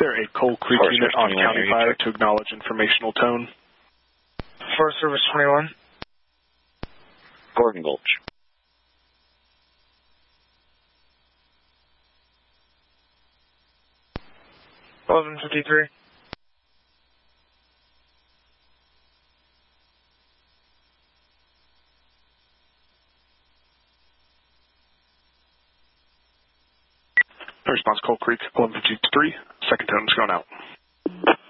there a Coal Creek Forest unit on Service 21, County area 5 to acknowledge informational tone? Forest Service 21. Gordon Gulch. $11.53. Response Coal Creek, 1153. Second tone is going out.